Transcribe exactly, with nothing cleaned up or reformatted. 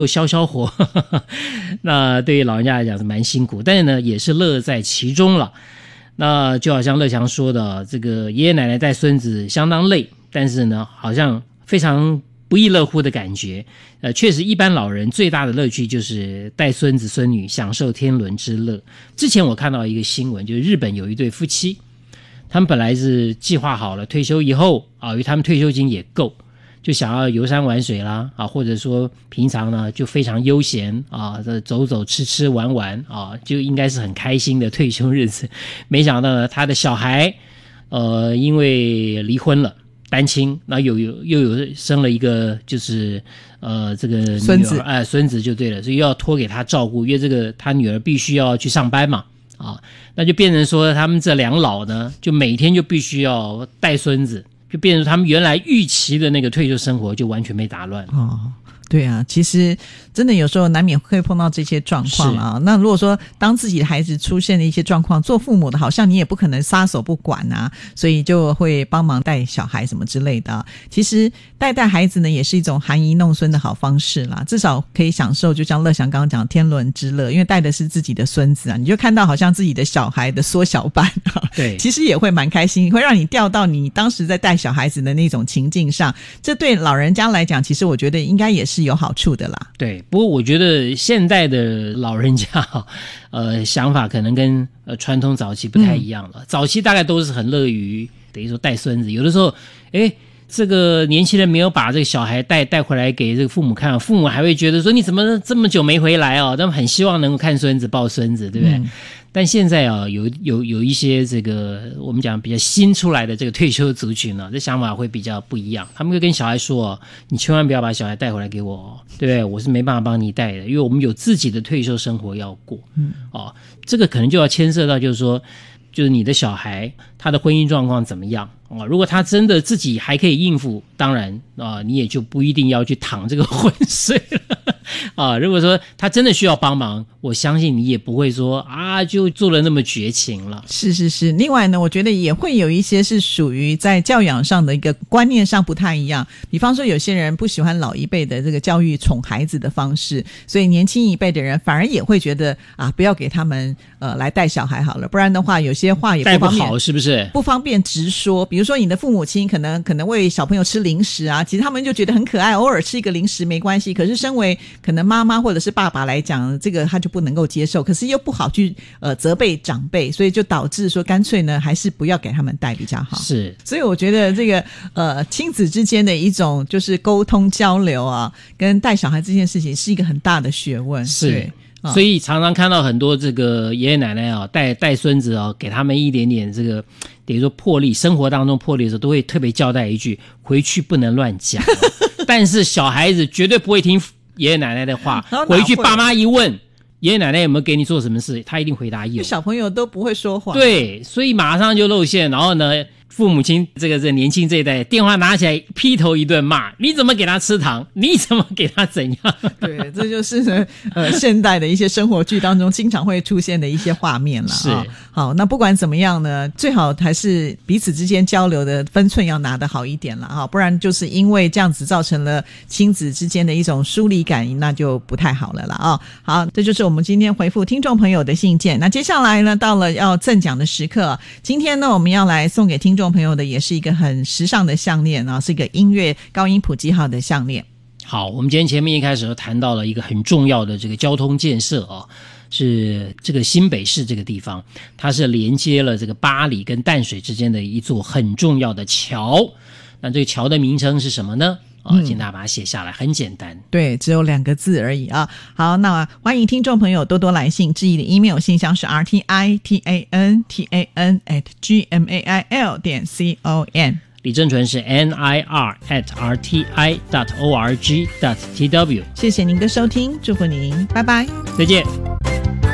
消消火呵呵，那对于老人家来讲是蛮辛苦，但是呢也是乐在其中了。那就好像乐强说的，这个爷爷奶奶带孙子相当累，但是呢好像非常不亦乐乎的感觉。呃，确实一般老人最大的乐趣就是带孙子孙女享受天伦之乐。之前我看到一个新闻，就是日本有一对夫妻，他们本来是计划好了退休以后啊，因为他们退休金也够，就想要游山玩水啦啊，或者说平常呢就非常悠闲啊，走走吃吃玩玩啊，就应该是很开心的退休日子。没想到呢，他的小孩呃因为离婚了，单亲，那有有又有生了一个就是呃这个女儿孙子， 哎孙子就对了，所以要托给他照顾，因为这个他女儿必须要去上班嘛啊，那就变成说他们这两老呢，就每天就必须要带孙子。就变成他们原来预期的那个退休生活就完全被打乱哦。对啊，其实真的有时候难免会碰到这些状况啊。那如果说当自己的孩子出现了一些状况，做父母的好像你也不可能撒手不管啊，所以就会帮忙带小孩什么之类的。其实带带孩子呢也是一种含饴弄孙的好方式啦，至少可以享受就像乐祥刚刚讲天伦之乐，因为带的是自己的孙子啊，你就看到好像自己的小孩的缩小版啊， 对， 其实也会蛮开心，会让你调到你当时在带小孩子的那种情境上。这对老人家来讲，其实我觉得应该也是有好处的啦。 对，不过我觉得现代的老人家呃想法可能跟呃传统早期不太一样了、嗯、早期大概都是很乐于等于说带孙子，有的时候诶这个年轻人没有把这个小孩带带回来给这个父母看，父母还会觉得说你怎么这么久没回来哦，他们很希望能够看孙子抱孙子，对不对、嗯，但现在啊，有有有一些这个我们讲比较新出来的这个退休族群呢、啊，这想法会比较不一样。他们会跟小孩说、哦：“你千万不要把小孩带回来给我、哦，对不对？我是没办法帮你带的，因为我们有自己的退休生活要过。”嗯，哦，这个可能就要牵涉到，就是说，就是你的小孩他的婚姻状况怎么样啊？如果他真的自己还可以应付，当然啊，你也就不一定要去淌这个浑水了。啊，如果说他真的需要帮忙，我相信你也不会说啊就做了那么绝情了。 是是是，另外呢，我觉得也会有一些是属于在教养上的一个观念上不太一样，比方说有些人不喜欢老一辈的这个教育宠孩子的方式，所以年轻一辈的人反而也会觉得啊，不要给他们呃来带小孩好了，不然的话有些话也不方便， 带不好是不是？ 不方便直说。比如说你的父母亲可能可能喂小朋友吃零食啊，其实他们就觉得很可爱，偶尔吃一个零食没关系，可是身为可能妈妈或者是爸爸来讲，这个他就不能够接受，可是又不好去呃责备长辈，所以就导致说干脆呢还是不要给他们带比较好。 是， 所以我觉得这个呃亲子之间的一种就是沟通交流啊，跟带小孩这件事情是一个很大的学问。 是，所以常常看到很多这个爷爷奶奶啊带带孙子啊，给他们一点点这个等于说魄力，生活当中魄力的时候，都会特别交代一句：回去不能乱讲。但是小孩子绝对不会听爷爷奶奶的话，回去爸妈一问爷爷奶奶有没有给你做什么事，他一定回答有。 小朋友都不会说谎， 对，所以马上就露馅。然后呢，父母亲这个这个年轻这一代电话拿起来劈头一顿骂，你怎么给他吃糖，你怎么给他怎样。 对，这就是呢呃现代的一些生活剧当中经常会出现的一些画面了。是、哦、好，那不管怎么样呢，最好还是彼此之间交流的分寸要拿得好一点了哈、哦，不然就是因为这样子造成了亲子之间的一种疏离感，那就不太好了啦啊、哦。好，这就是我们今天回复听众朋友的信件。那接下来呢，到了要赠奖的时刻，今天呢我们要来送给听众朋友的也是一个很时尚的项链啊，是一个音乐高音普及好的项链。 好，我们今天前面一开始谈到了一个很重要的这个交通建设啊，是这个新北市这个地方，它是连接了这个八里跟淡水之间的一座很重要的桥。那这个桥的名称是什么呢？啊、哦，请大家把它写下来，很简单。 对，只有两个字而已啊。好，那欢迎听众朋友多多来信，致意的 email 信箱是 r t i t a n t a n at g m a i l 点 c o m。 李正淳是 n i r at r t i dot o r g dot t w。 谢谢您的收听，祝福您，拜拜， 再见。